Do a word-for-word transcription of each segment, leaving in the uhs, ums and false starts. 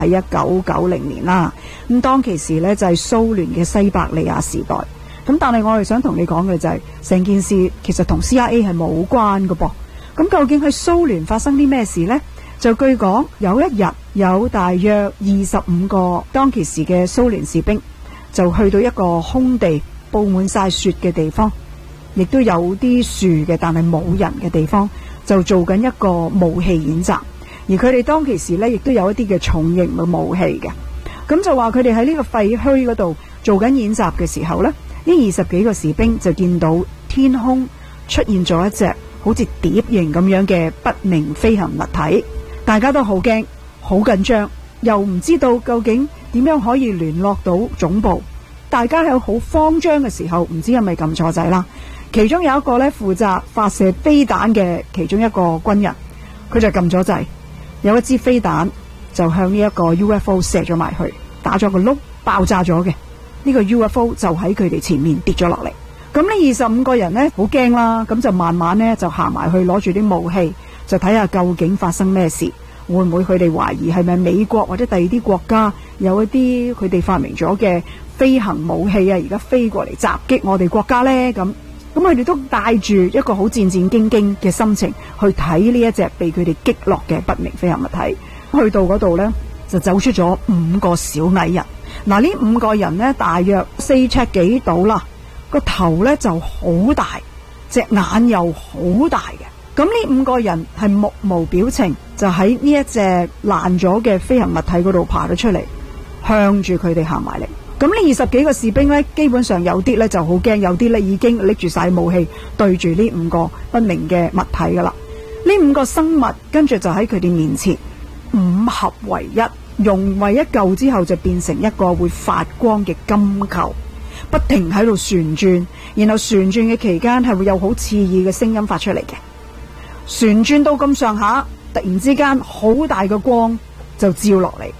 喺一九九零年啦。咁當其時呢，就係蘇聯嘅西伯利亞時代。咁但係我哋想同你講嘅就係、是、成件事其實同 C I A 係冇關嘅噃。咁究竟喺蘇聯發生啲咩事呢？就據講有一日有大約二十五個當其時嘅蘇聯士兵就去到一個空地佈滿晒雪嘅地方，亦都有啲樹嘅但係冇人嘅地方，就做緊一個武器演習。而佢哋當其時呢，亦都有一啲嘅重型嘅武器嘅。咁就話佢哋喺呢個廢墟嗰度做緊演習嘅時候呢，呢二十幾個士兵就見到天空出現咗一隻好似碟形咁樣嘅不明飛行物體，大家都好驚好緊張，又唔知道究竟點樣可以聯絡到總部。大家喺好慌張嘅時候，唔知係咪撳錯掣啦。其中有一個呢，負責發射飛彈嘅其中一個軍人，佢就撳咗掣，有一支飛彈就向呢一個 U F O 射咗埋去，打咗個窿，爆炸咗嘅。呢個 U F O 就喺佢哋前面跌咗落嚟。咁呢二十五個人呢，好驚啦，咁就慢慢呢，就行埋去攞住啲武器，就睇下究竟發生咩事，會唔會佢哋懷疑係咪美國或者第二啲國家有一啲佢哋發明咗嘅飛行武器啊，而家飛過嚟襲擊我哋國家呢？咁咁佢哋都帶住一個好戰戰兢兢嘅心情去睇呢一隻被佢哋擊落嘅不明飛行物體。去到嗰度呢，就走出咗五個小矮人。嗱，呢五個人呢，大約四尺幾到啦，個頭呢就好大，隻眼又好大嘅。咁呢五個人係目無表情，就喺呢一隻爛咗嘅飛行物體嗰度爬咗出嚟，向住佢哋行埋嚟。咁呢二十幾個士兵呢，基本上有啲呢就好驚，有啲呢已經拎住晒武器對住呢五個不明嘅物體噶啦。呢五個生物跟住就喺佢哋面前五合為一，融為一嚿之後就變成一個會發光嘅金球，不停喺度旋轉，然後旋轉嘅期間係會有好刺耳嘅聲音發出嚟嘅。旋轉到咁上下，突然之間好大嘅光就照落嚟，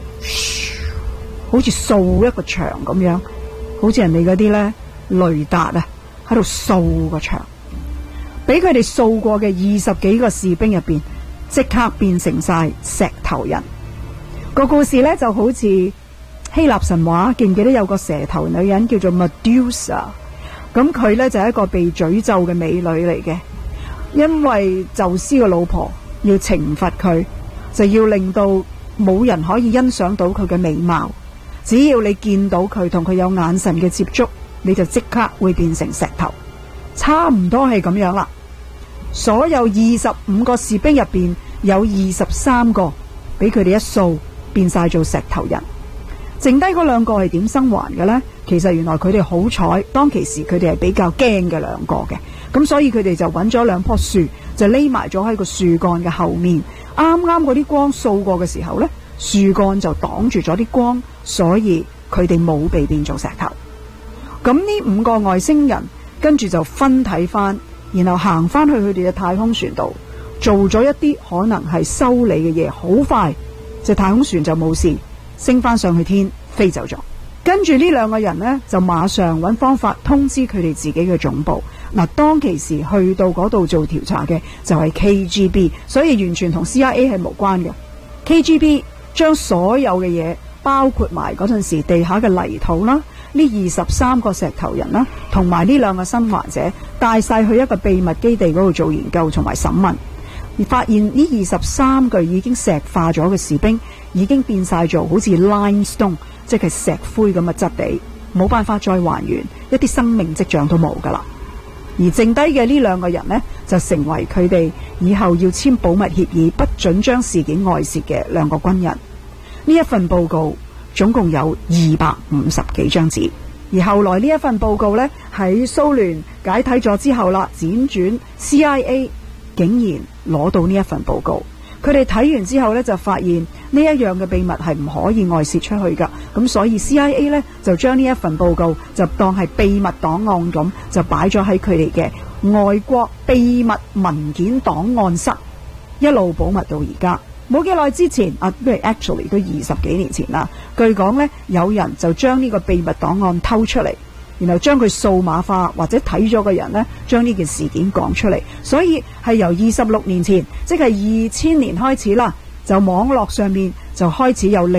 好似掃一個牆咁樣，好似人哋嗰啲呢雷達啊喺度掃個牆，俾佢哋掃過嘅二十幾個士兵入邊即刻變成晒石頭人。個故事呢就好似希臘神話，記唔記得有個蛇頭女人叫做 Medusa？ 咁佢呢就係一個被詛咒嘅美女嚟嘅，因為宙斯嘅老婆要懲罰佢，就要令到冇人可以欣賞到佢嘅美貌，只要你見到佢同佢有眼神嘅接觸，你就即刻會變成石頭，差唔多係咁樣啦。所有二十五個士兵入邊有二十三個俾佢哋一掃變晒做石頭人，剩低嗰兩個係點生還嘅呢？其實原來佢哋好彩，當其時佢哋係比較驚嘅兩個嘅，咁所以佢哋就揾咗兩棵樹，就匿埋咗喺個樹幹嘅後面。啱啱嗰啲光掃過嘅時候呢，樹幹就擋住咗啲光，所以佢哋冇被變做石頭。咁呢五個外星人跟住就分體翻，然後行翻去佢哋嘅太空船度，做咗一啲可能係修理嘅嘢，好快隻太空船就冇事，升翻上去天，飛走咗。跟住呢兩個人呢，就馬上揾方法通知佢哋自己嘅總部。嗱，當其時去到嗰度做調查嘅就係 K G B， 所以完全同 C I A 係無關嘅。K G B 將所有嘅嘢，包括埋嗰陣時地下嘅泥土啦，呢二十三個石頭人啦，同埋呢兩個生還者，帶晒去一個秘密基地嗰度做研究同埋審問，而發現呢二十三具已經石化咗嘅士兵已經變晒做好似 limestone， 即係石灰咁嘅質地，冇辦法再還原，一啲生命跡象都冇噶啦。而剩低嘅呢兩個人呢，就成為佢哋以後要簽保密協議，不准將事件外泄嘅兩個軍人。呢一份報告總共有二百五十幾張紙，而後來呢一份報告呢，喺蘇聯解體咗之後啦，輾轉 C I A 竟然攞到呢一份報告。佢哋睇完之後呢，就發現呢一樣嘅秘密係唔可以外泄出去㗎，咁所以 C I A 呢，就將呢一份報告就當係秘密檔案咁，就擺咗喺佢哋嘅外國秘密文件檔案室，一路保密到而家。冇幾耐之前啊，都係 actually 都二十幾年前啦。據講呢，有人就將呢個秘密檔案偷出嚟，然後將佢數碼化，或者睇咗嘅人呢，將呢件事件講出嚟。所以係由二十六年前，即係二千年開始啦， 就網絡上面就開始有